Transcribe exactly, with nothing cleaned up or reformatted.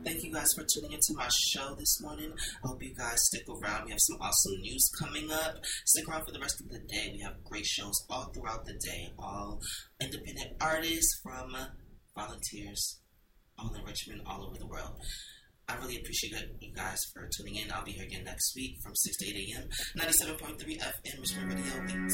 Thank you guys for tuning into my show this morning. I hope you guys stick around. We have some awesome news coming up. Stick around for the rest of the day. We have great shows all throughout the day. All independent artists from volunteers, all in Richmond, all over the world. I really appreciate you guys for tuning in. I'll be here again next week from six to eight a.m. ninety-seven point three F M Richmond Radio.